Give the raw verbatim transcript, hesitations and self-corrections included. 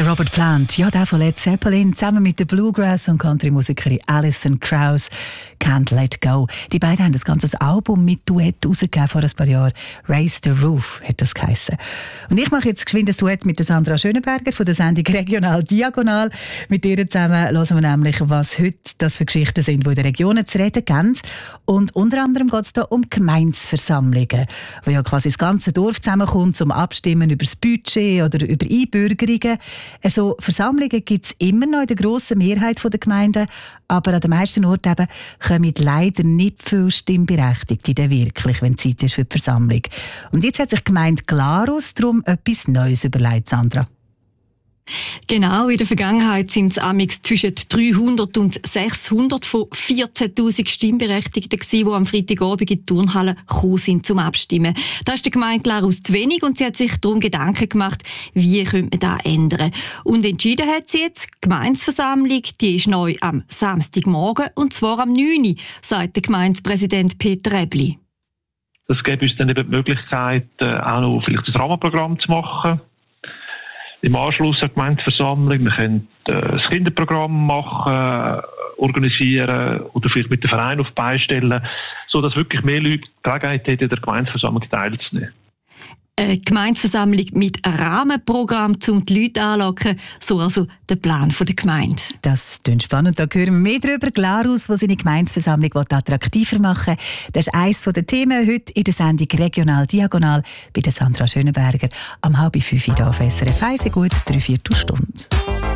Der Robert Plant, ja, der von Led Zeppelin, zusammen mit der Bluegrass- und Country-Musikerin Alison Krauss, Can't Let Go. Die beiden haben das ganze Album mit Duett rausgegeben vor ein paar Jahren. Raise the Roof hat das geheissen. Und ich mache jetzt geschwind ein Duett mit der Sandra Schönenberger von der Sendung Regional Diagonal. Mit ihr zusammen hören wir nämlich, was heute das für Geschichten sind, die in den Regionen zu reden geben. Und unter anderem geht es da um Gemeindeversammlungen, wo ja quasi das ganze Dorf zusammenkommt, um abstimmen über das Budget oder über Einbürgerungen. Also Versammlungen gibt es immer noch in der grossen Mehrheit der Gemeinden, aber an den meisten Orten eben kommen leider nicht viele Stimmberechtigte dann wirklich, wenn Zeit ist für die Versammlung. Und jetzt hat sich die Gemeinde Glarus darum etwas Neues überlegt, Sandra. Genau, in der Vergangenheit sind es amix zwischen dreihundert und sechshundert von vierzehntausend Stimmberechtigten gewesen, die am Freitagabend in die Turnhalle gekommen sind zum Abstimmen. Da ist der Gemeinde Glarus zu wenig und sie hat sich darum Gedanken gemacht, wie könnte man das ändern. Und entschieden hat sie jetzt, die Gemeindeversammlung, die ist neu am Samstagmorgen und zwar am neun Uhr, sagt der Gemeindepräsident Peter Rebli. Das gibt uns dann eben die Möglichkeit, auch noch vielleicht ein Rahmenprogramm zu machen. Im Anschluss an die Gemeindeversammlung. Wir können äh, das Kinderprogramm machen, organisieren oder vielleicht mit dem Verein auf beistellen, sodass wirklich mehr Leute die Gelegenheit hätten, in der Gemeindeversammlung teilzunehmen. Eine Gemeindeversammlung mit Rahmenprogramm, um die Leute anzulocken. So also der Plan der Gemeinde. Das klingt spannend. Da hören wir mehr darüber. Glarus, der seine Gemeindeversammlung attraktiver machen will. Das ist eines der Themen heute in der Sendung Regional Diagonal bei der Sandra Schönenberger am halb fünf hier auf S R F eins. Gut, drei Viertelstunde.